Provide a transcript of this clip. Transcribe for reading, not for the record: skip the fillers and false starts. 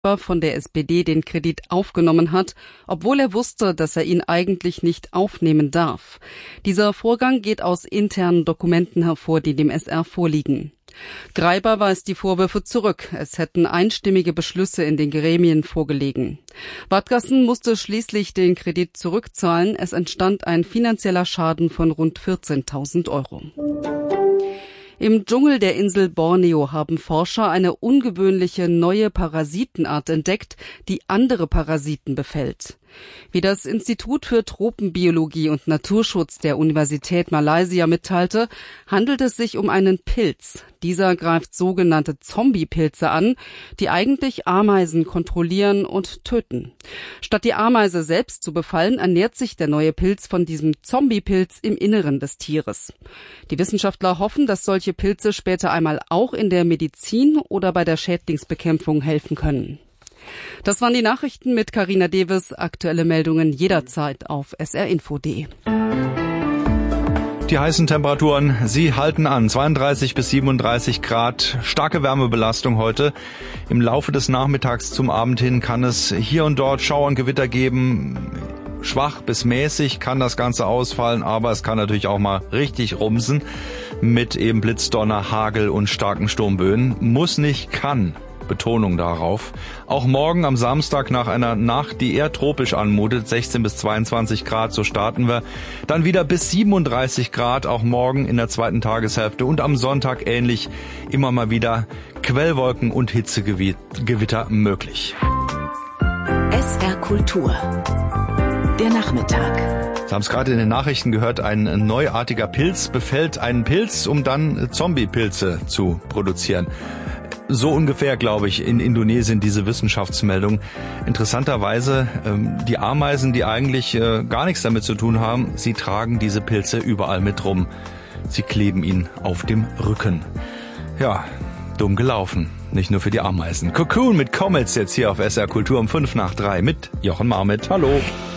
von der SPD den Kredit aufgenommen hat, obwohl er wusste, dass er ihn eigentlich nicht aufnehmen darf. Dieser Vorgang geht aus internen Dokumenten hervor, die dem SR vorliegen. Greiber weist die Vorwürfe zurück. Es hätten einstimmige Beschlüsse in den Gremien vorgelegen. Wadgassen musste schließlich den Kredit zurückzahlen. Es entstand ein finanzieller Schaden von rund 14.000 Euro. Im Dschungel der Insel Borneo haben Forscher eine ungewöhnliche neue Parasitenart entdeckt, die andere Parasiten befällt. Wie das Institut für Tropenbiologie und Naturschutz der Universität Malaysia mitteilte, handelt es sich um einen Pilz. Dieser greift sogenannte Zombie-Pilze an, die eigentlich Ameisen kontrollieren und töten. Statt die Ameise selbst zu befallen, ernährt sich der neue Pilz von diesem Zombie-Pilz im Inneren des Tieres. Die Wissenschaftler hoffen, dass solche Pilze später einmal auch in der Medizin oder bei der Schädlingsbekämpfung helfen können. Das waren die Nachrichten mit Carina Deves. Aktuelle Meldungen jederzeit auf srinfo.de. Die heißen Temperaturen, sie halten an. 32 bis 37 Grad. Starke Wärmebelastung heute. Im Laufe des Nachmittags zum Abend hin kann es hier und dort Schauer und Gewitter geben. Schwach bis mäßig kann das Ganze ausfallen, aber es kann natürlich auch mal richtig rumsen mit eben Blitzdonner, Hagel und starken Sturmböen. Muss nicht, kann. Betonung darauf. Auch morgen am Samstag nach einer Nacht, die eher tropisch anmutet, 16 bis 22 Grad, so starten wir. Dann wieder bis 37 Grad, auch morgen in der zweiten Tageshälfte und am Sonntag ähnlich immer mal wieder Quellwolken und Hitzegewitter möglich. SR Kultur. Der Nachmittag. Sie haben es gerade in den Nachrichten gehört, ein neuartiger Pilz befällt einen Pilz, um dann Zombie-Pilze zu produzieren. So ungefähr, glaube ich, in Indonesien diese Wissenschaftsmeldung. Interessanterweise, die Ameisen, die eigentlich gar nichts damit zu tun haben, sie tragen diese Pilze überall mit rum. Sie kleben ihnen auf dem Rücken. Ja, dumm gelaufen. Nicht nur für die Ameisen. Cocoon mit Comets jetzt hier auf SR Kultur um 2:55 mit Jochen Marmit. Hallo.